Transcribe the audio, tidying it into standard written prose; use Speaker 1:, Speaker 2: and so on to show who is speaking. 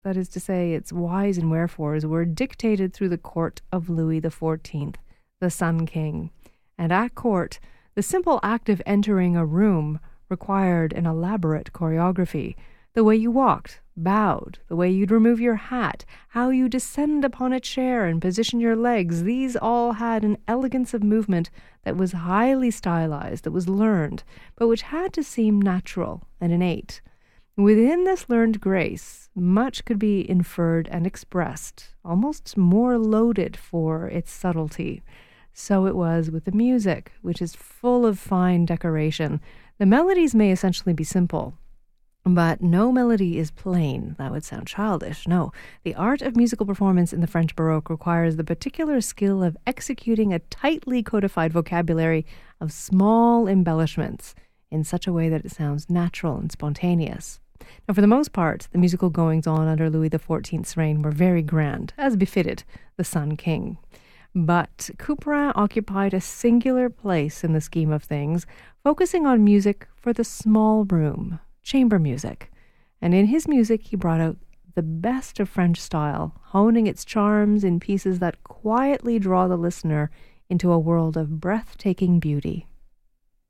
Speaker 1: that is to say, its whys and wherefores, were dictated through the court of Louis XIV, the Sun King. And at court, the simple act of entering a room required an elaborate choreography. The way you walked, bowed, the way you'd remove your hat, how you descend upon a chair and position your legs, these all had an elegance of movement that was highly stylized, that was learned, but which had to seem natural and innate. Within this learned grace, much could be inferred and expressed, almost more loaded for its subtlety. So it was with the music, which is full of fine decoration. The melodies may essentially be simple, but no melody is plain. That would sound childish. No, the art of musical performance in the French Baroque requires the particular skill of executing a tightly codified vocabulary of small embellishments in such a way that it sounds natural and spontaneous. Now, for the most part, the musical goings-on under Louis XIV's reign were very grand, as befitted the Sun King. But Couperin occupied a singular place in the scheme of things, focusing on music for the small room, chamber music. And in his music, he brought out the best of French style, honing its charms in pieces that quietly draw the listener into a world of breathtaking beauty.